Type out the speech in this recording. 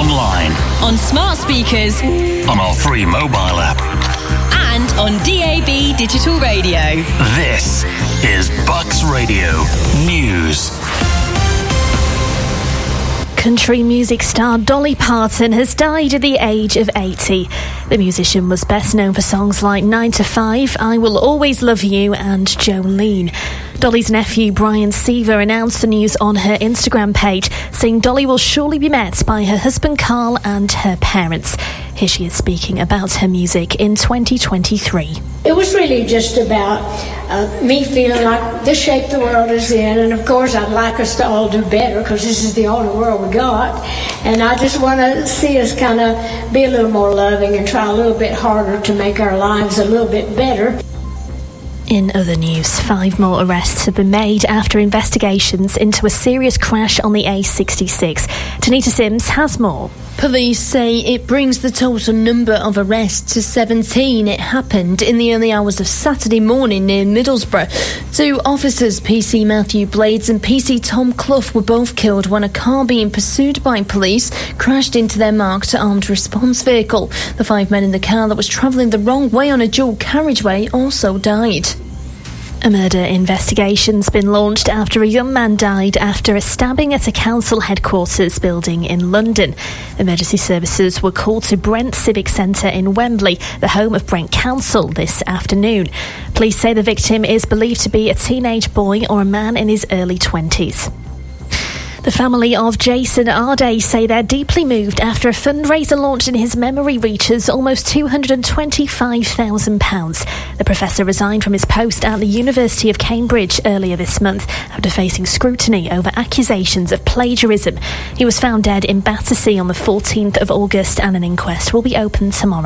online, on smart speakers, on our free mobile app, and on DAB digital radio. This is Bucks Radio News. Country music star Dolly Parton has died at the age of 80. The musician was best known for songs like 9 to 5, I Will Always Love You and Jolene. Dolly's nephew Brian Seaver announced the news on her Instagram page, saying Dolly will surely be met by her husband Carl and her parents. Here she is speaking about her music in 2023. It was really just about me feeling like the shape the world is in, and of course I'd like us to all do better because this is the only world we got, and I just want to see us kind of be a little more loving and try a little bit harder to make our lives a little bit better. In other news, 5 more arrests have been made after investigations into a serious crash on the A66. Tanita Sims has more. Police say it brings the total number of arrests to 17. It happened in the early hours of Saturday morning near Middlesbrough. 2 officers, PC Matthew Blades and PC Tom Clough, were both killed when a car being pursued by police crashed into their marked armed response vehicle. The 5 men in the car that was travelling the wrong way on a dual carriageway also died. A murder investigation's been launched after a young man died after a stabbing at a council headquarters building in London. Emergency services were called to Brent Civic Centre in Wembley, the home of Brent Council, this afternoon. Police say the victim is believed to be a teenage boy or a man in his early 20s. The family of Jason Arday say they're deeply moved after a fundraiser launched in his memory reaches almost £225,000. The professor resigned from his post at the University of Cambridge earlier this month after facing scrutiny over accusations of plagiarism. He was found dead in Battersea on the 14th of August, and an inquest will be opened tomorrow.